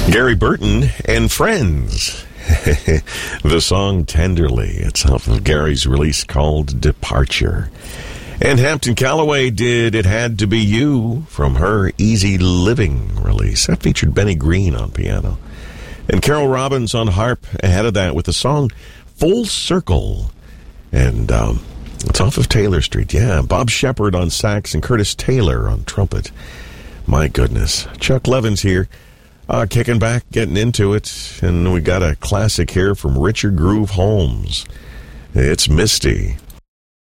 Gary Burton and Friends. The song Tenderly. It's off of Gary's release called Departure. And Hampton Calloway did It Had to Be You from her Easy Living release. That featured Benny Green on piano. And Carol Robbins on harp ahead of that with the song Full Circle. And it's off of Taylor Street. Yeah, Bob Shepard on sax and Curtis Taylor on trumpet. My goodness. Chuck Levin's here. Kicking back, getting into it, and we got a classic here from Richard Groove Holmes. It's Misty.